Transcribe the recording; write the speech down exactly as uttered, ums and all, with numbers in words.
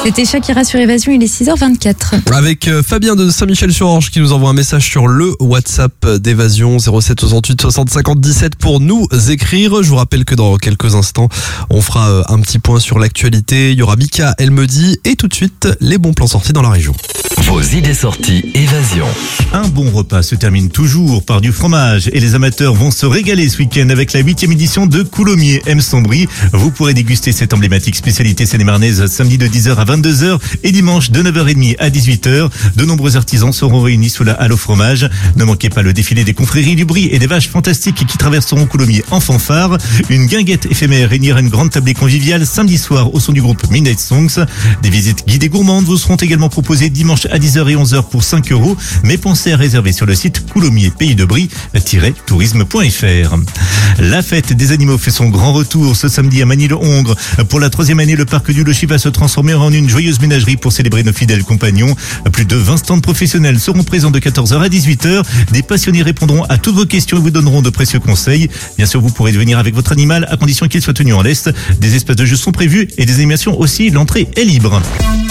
C'était Shakira sur Évasion, il est six heures vingt-quatre. Avec euh, Fabien de Saint-Michel-sur-Orge qui nous envoie un message sur le WhatsApp d'Évasion zéro sept soixante-huit soixante cinquante dix-sept pour nous écrire. Je vous rappelle que dans quelques instants, on fera euh, un petit point sur l'actualité. Il y aura Mika, elle me dit, et tout de suite, les bons plans sortis dans la région. Vos idées sorties Évasion. Un bon repas se termine toujours par du fromage et les amateurs vont se régaler ce week-end avec la huitième édition de Coulommiers M. Sombry. Vous pourrez déguster cette emblématique spécialité seine-et-marnaise samedi de dix heures à vingt-deux heures et dimanche de neuf heures trente à dix-huit heures. De nombreux artisans seront réunis sous la halle au fromage. Ne manquez pas le défilé des confréries du Brie et des vaches fantastiques qui traverseront Coulommiers en fanfare. Une guinguette éphémère réunira une grande tablée conviviale samedi soir au son du groupe Midnight Songs. Des visites guidées gourmandes vous seront également proposées dimanche à dix heures et onze heures pour cinq euros. Mais pensez à réserver sur le site coulommiers pays de brie tiret tourisme point f r. La fête des animaux fait son grand retour ce samedi à Magny-le-Hongre. Pour la troisième année, le parc du Lochy va se transformer en une joyeuse ménagerie pour célébrer nos fidèles compagnons. Plus de vingt stands professionnels seront présents de quatorze heures à dix-huit heures. Des passionnés répondront à toutes vos questions et vous donneront de précieux conseils. Bien sûr, vous pourrez venir avec votre animal à condition qu'il soit tenu en laisse. Des espaces de jeu sont prévus et des animations aussi. L'entrée est libre.